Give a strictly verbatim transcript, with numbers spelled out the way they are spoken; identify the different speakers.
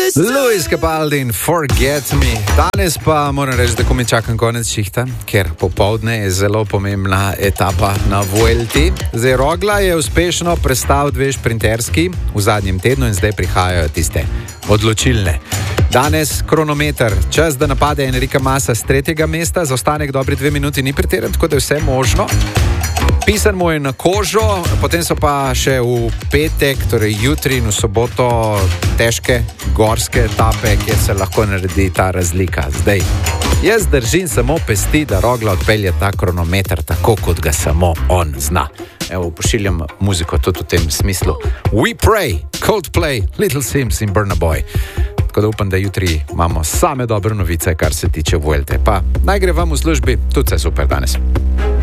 Speaker 1: Luis Capaldi in Forget Me. Danes pa moram reči, da ko mi čakam konec šihta, ker popoldne je zelo pomembna etapa na Vuelti. Zdaj, Rogla je uspešno prestal dve šprinterski v zadnjem tednu in zdaj prihajajo tiste odločilne. Danes kronometer, čas, da napade Enrika Masa z tretjega mesta, zaostanek dobri dve minuti ni pretiran, tako da je vse možno. Pisan mu je na kožo, potem so pa še v petek, torej jutri in v soboto težke gorske etape, kjer se lahko naredi ta razlika. Zdaj, jaz držim samo pesti, da Rogla odpelje ta kronometer tako, kot ga samo on zna. Evo, pošiljam muziko tudi v tem smislu. We Pray, Coldplay, Little Sims in Burna Boy. Tako da upam, da jutri imamo same dobre novice, kar se tiče Vuelte. Pa naj gre vam v službi, tudi vse super danes.